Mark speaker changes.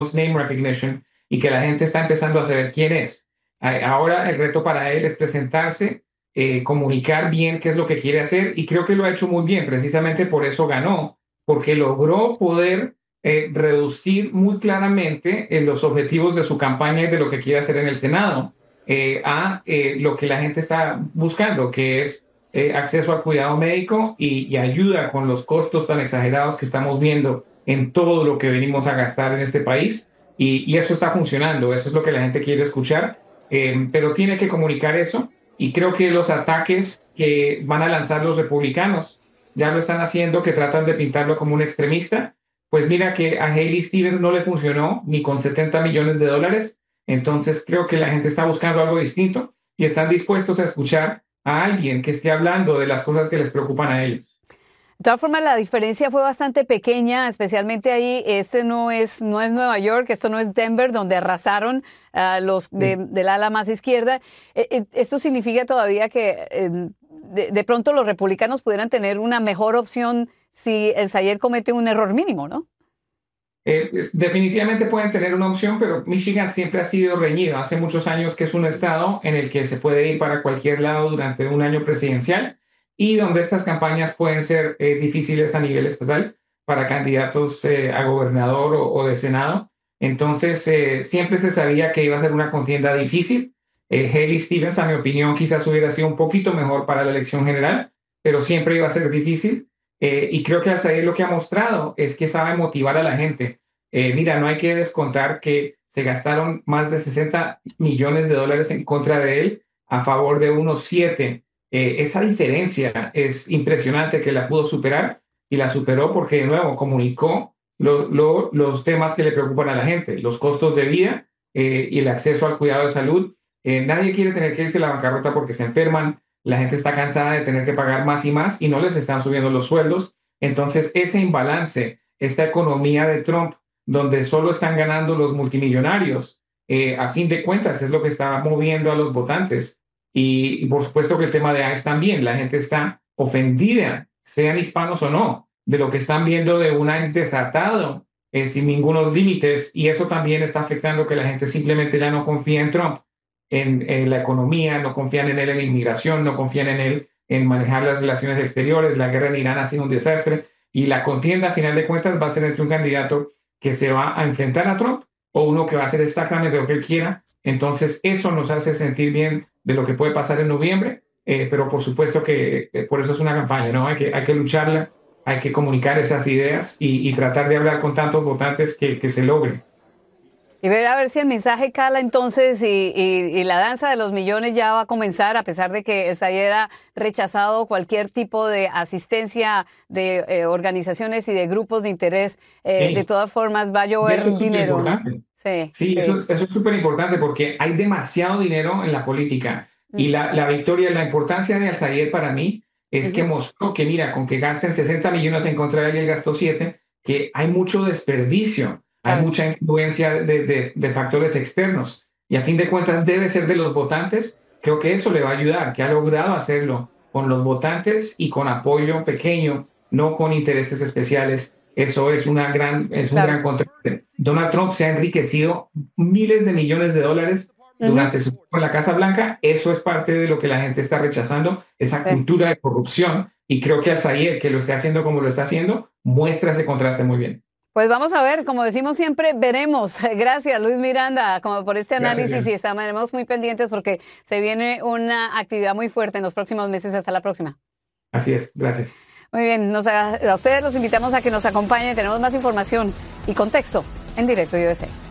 Speaker 1: name recognition y que la gente está empezando a saber quién es. Ahora el reto para él es presentarse, comunicar bien qué es lo que quiere hacer y creo que lo ha hecho muy bien. Precisamente por eso ganó, porque logró poder reducir muy claramente los objetivos de su campaña y de lo que quiere hacer en el Senado a lo que la gente está buscando, que es acceso al cuidado médico y ayuda con los costos tan exagerados que estamos viendo en todo lo que venimos a gastar en este país. Y eso está funcionando, eso es lo que la gente quiere escuchar, pero tiene que comunicar eso. Y creo que los ataques que van a lanzar los republicanos ya lo están haciendo, que tratan de pintarlo como un extremista. Pues mira que a Haley Stevens no le funcionó ni con $70 millones. Entonces creo que la gente está buscando algo distinto y están dispuestos a escuchar a alguien que esté hablando de las cosas que les preocupan a ellos.
Speaker 2: De todas formas, la diferencia fue bastante pequeña, especialmente ahí. Este no es Nueva York, esto no es Denver, donde arrasaron los del ala más izquierda. Esto significa todavía que de pronto los republicanos pudieran tener una mejor opción si el Zaire comete un error mínimo, ¿no?
Speaker 1: Definitivamente pueden tener una opción, pero Michigan siempre ha sido reñido. Hace muchos años que es un estado en el que se puede ir para cualquier lado durante un año presidencial y donde estas campañas pueden ser difíciles a nivel estatal para candidatos a gobernador o de senado. Entonces, siempre se sabía que iba a ser una contienda difícil. Haley Stevens, a mi opinión, quizás hubiera sido un poquito mejor para la elección general, pero siempre iba a ser difícil. Y creo que Al-Zaire lo que ha mostrado es que sabe motivar a la gente. Mira, no hay que descontar que se gastaron más de $60 millones en contra de él a favor de unos 7. Esa diferencia es impresionante que la pudo superar y la superó porque, de nuevo, comunicó los temas que le preocupan a la gente, los costos de vida y el acceso al cuidado de salud. Nadie quiere tener que irse a la bancarrota porque se enferman. La gente está cansada de tener que pagar más y más y no les están subiendo los sueldos. Entonces, ese imbalance, esta economía de Trump, donde solo están ganando los multimillonarios, a fin de cuentas es lo que está moviendo a los votantes. Y por supuesto que el tema de ICE también. La gente está ofendida, sean hispanos o no, de lo que están viendo de un ICE desatado, sin ningunos límites. Y eso también está afectando que la gente simplemente ya no confía en Trump. En la economía, no confían en él en la inmigración, no confían en él en manejar las relaciones exteriores. La guerra en Irán ha sido un desastre y la contienda, a final de cuentas, va a ser entre un candidato que se va a enfrentar a Trump o uno que va a hacer exactamente lo que él quiera. Entonces, eso nos hace sentir bien de lo que puede pasar en noviembre, pero por supuesto que por eso es una campaña, ¿no? Hay que lucharla, hay que comunicar esas ideas y tratar de hablar con tantos votantes que se logre.
Speaker 2: Y ver a ver si el mensaje cala entonces y la danza de los millones ya va a comenzar, a pesar de que se haya rechazado cualquier tipo de asistencia de organizaciones y de grupos de interés.
Speaker 1: Sí.
Speaker 2: De todas formas va a llover dinero, ¿no? Sí,
Speaker 1: Sí, eso es súper importante porque hay demasiado dinero en la política. Y la victoria, la importancia de Al-Zaire para mí es que mostró que, mira, con que gasten 60 millones en contra de él y él gastó 7, que hay mucho desperdicio. Hay mucha influencia de factores externos y a fin de cuentas debe ser de los votantes. Creo que eso le va a ayudar, que ha logrado hacerlo con los votantes y con apoyo pequeño, no con intereses especiales. Eso es un gran contraste. Donald Trump se ha enriquecido miles de millones de dólares durante su tiempo en la Casa Blanca. Eso es parte de lo que la gente está rechazando, esa cultura de corrupción. Y creo que Al-Zaire, que lo esté haciendo como lo está haciendo, muestra ese contraste muy bien.
Speaker 2: Pues vamos a ver, como decimos siempre, veremos. Gracias, Luis Miranda, como por este análisis. Gracias, y estaremos muy pendientes porque se viene una actividad muy fuerte en los próximos meses. Hasta la próxima.
Speaker 1: Así es, gracias.
Speaker 2: Muy bien, a ustedes los invitamos a que nos acompañen. Tenemos más información y contexto en Directo USA.